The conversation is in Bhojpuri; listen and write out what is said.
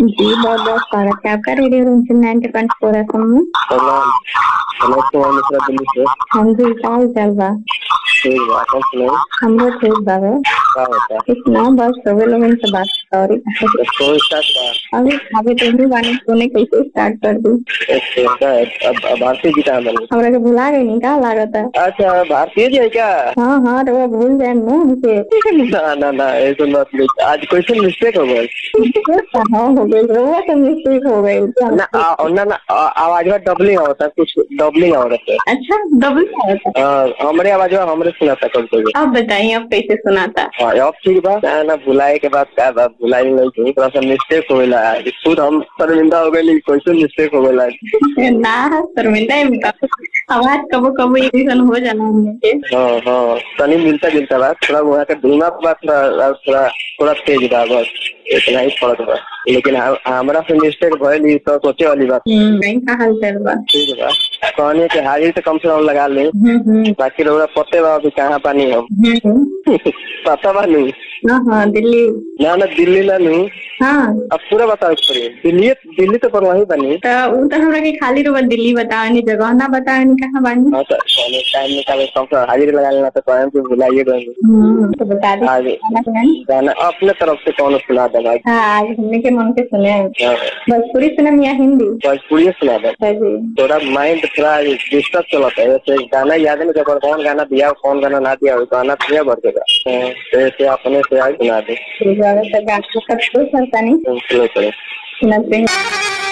जी, बहुत-बहुत स्वागत है आपका रेडियो रूम 90.4 एफएम में। प्रणाम। रमेश कुमार मिश्रा दिल्ली से। हाँ जी, का हाल चाल बा? ठीक बा, अपन सुनाई। हमरो ठीक बावे। का होता? कुछ ना, बस रउवे लोगन से बात करी। तो शो स्टार्ट बा। अभी खावे पीने बानी, सोने कैसे स्टार्ट कर दी? अब भारतीय जी कहाँ बनी? हमरा के भुला गई का लागत है? अच्छा, भारतीय जी है क्या? हाँ हाँ, रउवा भूल जाए ना हमके। ना ऐसा मत लीजिए। आज क्वेश्चन मिस्टेक हो गई। हाँ हो गई, रउवा से मिस्टेक हो गई। ना आवाज में डबलिंग होता है, कुछ डबलिंग हो रहा है। अच्छा, डबल होता है? हमारे आवाज में हमरे सुनाता कभी। आप बताइए आप कैसे सुनाता? हाँ, अब ठीक बा। ना भुलाए के बाद क्या बात, भुलाई नहीं थी, थोड़ा सा मिस्टेक हो गया है। खुद हम शर्मिंदा हो गए, क्वेश्चन मिस्टेक हो गया है। ना शर्मिंदा है आवाज कबो कबो इरिटेशन हो जाना हमके। हाँ, तनी मिलता जुलता बात, थोड़ा वहाँ का धुना बात थोड़ा तेज बा, बस इतना ही फर्क बा। लेकिन हमारा से मिस्टेक भइल तो सोचे वाली बात। नहीं का हाल चाल बा? ठीक बा, कहनी कि हाजिर तो कम से कम लगा ले। बाकी रउरा पते बा अभी कहाँ पानी हम। पता बा नहीं? हाँ दिल्ली। ना दिल्ली ना नहीं। हाँ, अब पूरा बताओ पड़े। दिल्ली तो पर वही बनी। तो हमरा के खाली रउवा दिल्ली बतावनी, जगह ना बतावनी कहाँ बानी। हाँ तो टाइम निकाले, कम से कम हाजिर लगा लेना, तो टाइम से भुलाइए गए। तो बता दी आगे गाना अपने तरफ से कौन सुना देगा? हाँ, आज हमने के मन के सुने भोजपुरी सुनम या हिंदी? भोजपुरी सुना दे। जी, थोड़ा माइंड थोड़ा डिस्टर्ब चलता है, जैसे गाना याद नहीं जब कौन गाना दिया कौन गाना ना दिया, गाना तो बढ़ जाएगा। जैसे अपने से आज सुना दे। तो गाना सब करता नहीं चलो सुनते हैं।